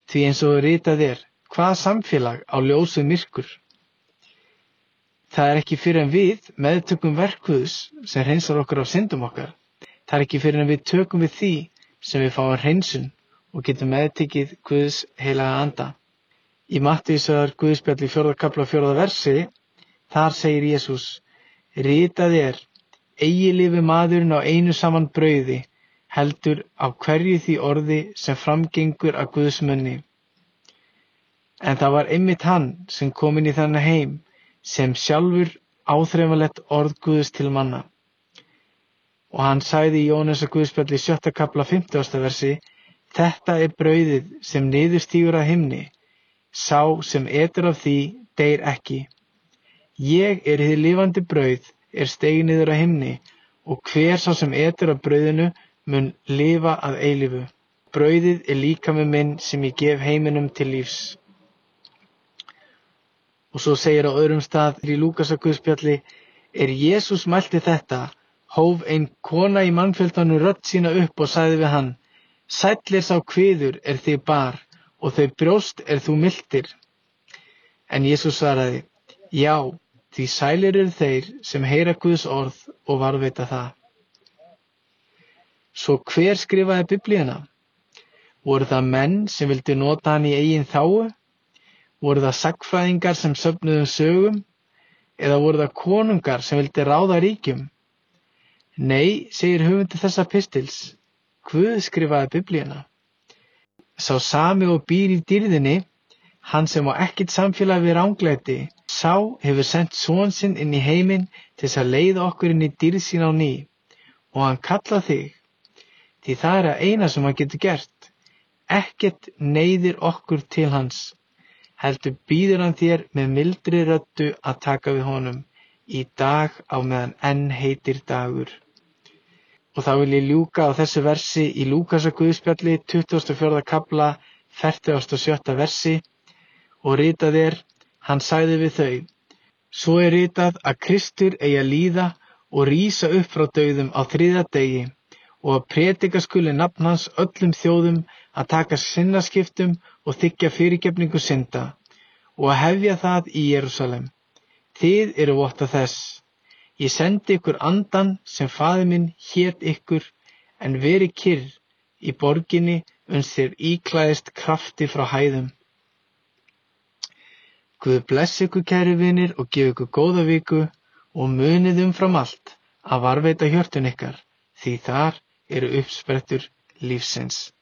Því eins og ritað hvaða samfélag á ljósið myrkur? Það ekki fyrr en við meðtökum verk Guðs sem hreinsar okkur af syndum okkar. Það ekki fyrr en við tökum við því sem við fáum hreinsun og getum meðtekið Guðs heilaga anda. Í Mattheusar Guðspjalli 4. kafla 4. versi, þar segir Jesús: Ritað eigi lifi maðurinn á einu saman brauði, heldur á hverju því orði sem framgengur af Guðs munni. En það var einmitt hann sem kom inn í þennan heim, sem sjálfur áþreifanlegt orð Guðs til manna. Og hann sagði í Jóhannesar Guðspjalli 7. kafla 50. versi: Þetta brauðið sem niðurstígur af himni, sá sem etur af því deyr ekki. Ég hið lifandi brauð, steig niður af himni, og hver sá sem etur af brauðinu mun lifa að eilífu. Brauðið líkami minn sem ég gef heiminum til lífs. Og svo segir á öðrum stað í Lúkasar Guðspjalli: Jesús mælti þetta, hóf ein kona í mannfjöldanum rödd sína upp og sagði við hann: Sæll sá kviður þig bar, og þau brjóst þú miltir. En Jesús svaraði: Já, því sælir þeir sem heyra Guðs orð og varðveita það. Svo hver skrifaði Biblíuna? Voru það menn sem vildu nota hann í eigin þágu? Voru það sagnfræðingar sem söfnuðu sögum? Eða voru það konungar sem vildu ráða ríkjum? Nei, segir höfundur þessa pistils, Guð skrifaði Biblíuna. Sá sami og býr í dýrðinni, hann sem á ekkert samfélag við ranglæti, sá hefur sent son sinn inn í heiminn til þess að leiða okkur inn í dýrð sín á ný, og hann kallar þig, því það að eina sem hann getur gert. Ekkert neyðir okkur til hans, heldur býður hann þér með mildri röddu að taka við honum í dag á meðan enn heitir dagur. Og þá vil ég ljúka á þessu versi í Lúkasar Guðspjalli 24. kafla 47. versi, og ritað hann sagði við þau: Svo ritað að Kristur eigi að líða og rísa upp frá dauðum á 3. degi, og að prédika skuli nafn hans öllum þjóðum, að taka sinnaskiptum og þiggja fyrirgefningu synda, og að hefja það í Jerúsalem. Þið votta þess. Ég sendi ykkur andan sem faðir minn hét ykkur, en verið kyrr í borginni uns þér íklæðist krafti frá hæðum. Guð blessi ykkur, kæru vinir, og gefi ykkur góða viku, og munið umfram allt að varðveita hjörtun ykkar, því þar uppsprettur lífsins.